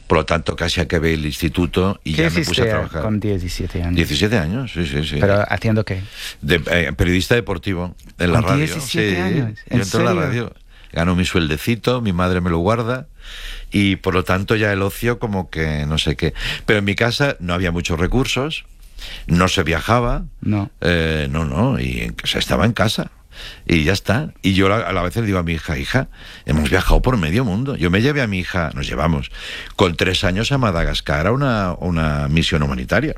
Por lo tanto, casi acabé el instituto y ya me puse a trabajar. Con 17 años? 17 años, sí. ¿Pero haciendo qué? Periodista deportivo en la radio. 17 años. Yo entro en la radio. Gano mi sueldecito, mi madre me lo guarda y por lo tanto ya el ocio como que no sé qué. Pero en mi casa no había muchos recursos, no se viajaba. No. Y estaba en casa. Y ya está. Y yo a la vez le digo a mi hija, hemos viajado por medio mundo. Yo me llevé a mi hija, nos llevamos, con 3 años a Madagascar a una misión humanitaria.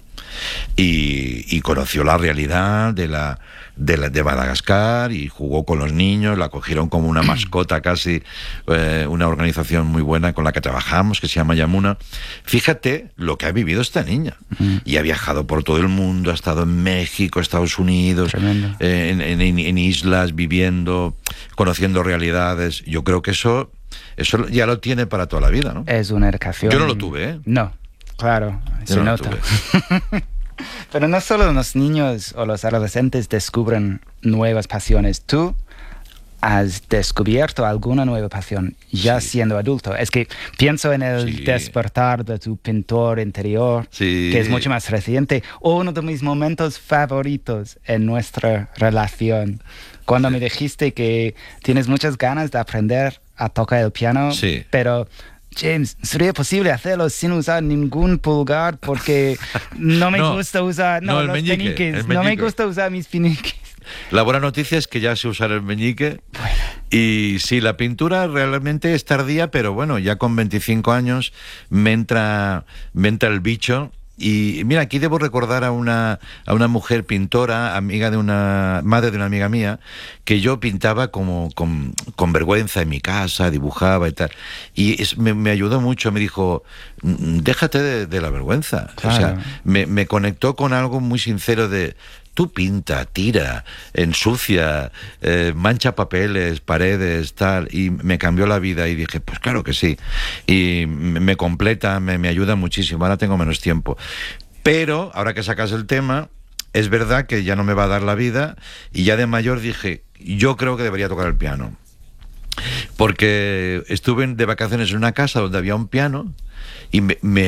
Y conoció la realidad de Madagascar y jugó con los niños, la cogieron como una mascota casi, una organización muy buena con la que trabajamos, que se llama Yamuna. Fíjate lo que ha vivido esta niña. Y ha viajado por todo el mundo, ha estado en México, Estados Unidos, en islas, viviendo, conociendo realidades. Yo creo que eso ya lo tiene para toda la vida, ¿no? Es una educación. Yo no lo tuve, ¿eh? No, claro, se nota. Pero no solo los niños o los adolescentes descubren nuevas pasiones. Tú has descubierto alguna nueva pasión ya siendo adulto. Es que pienso en el despertar de tu pintor interior, que es mucho más reciente. Uno de mis momentos favoritos en nuestra relación. Cuando me dijiste que tienes muchas ganas de aprender a tocar el piano, pero... James, ¿sería posible hacerlo sin usar ningún pulgar? Porque no me gusta usar los meñiques. No me gusta usar mis peniques. La buena noticia es que ya sé usar el meñique. Bueno. Y sí, la pintura realmente es tardía, pero bueno, ya con 25 años me entra el bicho. Y mira, aquí debo recordar a una mujer pintora, madre de una amiga mía, que yo pintaba como con vergüenza en mi casa, dibujaba y tal. Y me ayudó mucho, me dijo, déjate de la vergüenza. Claro. O sea, me conectó con algo muy sincero de... Tú pinta, tira, ensucia, mancha papeles, paredes, tal, y me cambió la vida y dije, pues claro que sí. Y me completa, me ayuda muchísimo. Ahora tengo menos tiempo. Pero, ahora que sacas el tema, es verdad que ya no me va a dar la vida y ya de mayor dije, yo creo que debería tocar el piano. Porque estuve de vacaciones en una casa donde había un piano y me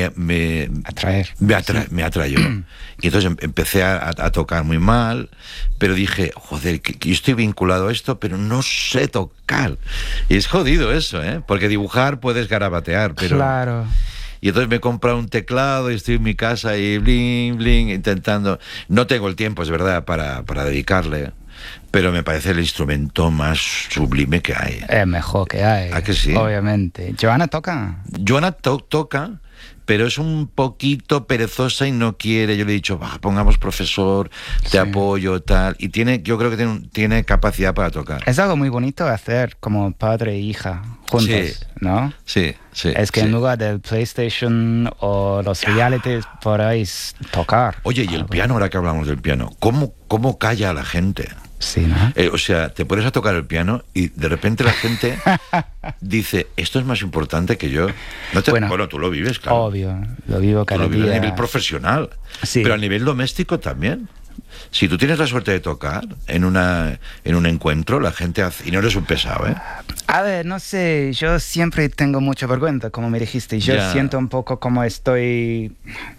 atrayó. Y entonces empecé a tocar muy mal, pero dije, joder, que yo estoy vinculado a esto, pero no sé tocar. Y es jodido eso, ¿eh? Porque dibujar puedes garabatear, pero... Claro. Y entonces me he comprado un teclado y estoy en mi casa y bling, bling, intentando... No tengo el tiempo, es verdad, para dedicarle... Pero me parece el instrumento más sublime que hay. Es mejor que hay. ¿A que sí? Obviamente. ¿Joana toca? Joana toca, pero es un poquito perezosa y no quiere. Yo le he dicho, pongamos profesor, te apoyo, tal. Y yo creo que tiene capacidad para tocar. Es algo muy bonito hacer como padre e hija juntos, ¿no? Sí. Es que en lugar del PlayStation o los realities, por ahí es tocar. Oye, y el piano, ahora que hablamos del piano, ¿cómo calla a la gente? Sí, ¿no? O sea, te pones a tocar el piano y de repente la gente dice, esto es más importante que yo. Bueno, tú lo vives, claro. Obvio, lo vivo cada día. A nivel profesional, pero a nivel doméstico también. Si tú tienes la suerte de tocar en un encuentro, la gente hace... Y no eres un pesado, ¿eh? A ver, no sé, yo siempre tengo mucha vergüenza, como me dijiste. Yo siento un poco como estoy...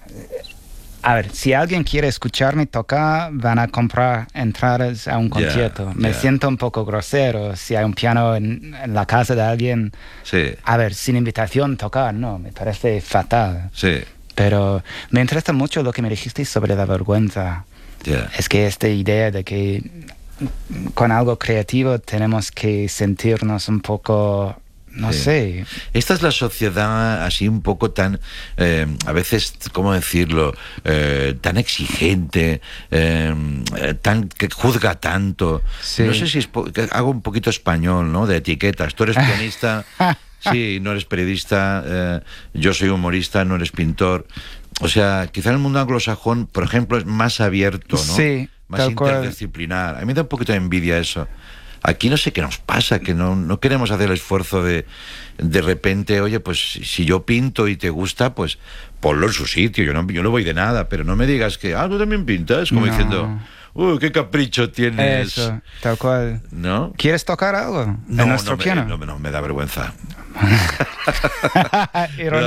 A ver, si alguien quiere escucharme tocar, van a comprar entradas a un concierto. Me siento un poco grosero si hay un piano en la casa de alguien. Sí. A ver, sin invitación tocar, no, me parece fatal. Sí. Pero me interesa mucho lo que me dijiste sobre la vergüenza. Es que esta idea de que con algo creativo tenemos que sentirnos un poco... No sé. Esta es la sociedad así un poco tan, a veces, ¿cómo decirlo? Tan exigente, que juzga tanto. Sí. No sé si es hago un poquito español, ¿no? De etiquetas. Tú eres pianista, sí, no eres periodista, yo soy humorista, no eres pintor. O sea, quizá en el mundo anglosajón, por ejemplo, es más abierto, ¿no? Sí, más interdisciplinar. A mí me da un poquito de envidia eso. Aquí no sé qué nos pasa, que no queremos hacer el esfuerzo de repente, oye, pues si yo pinto y te gusta, pues ponlo en su sitio, yo no voy de nada, pero no me digas que, tú también pintas, como diciendo, qué capricho tienes. Eso, tal cual. ¿No? ¿Quieres tocar algo en nuestro piano? No, me da vergüenza.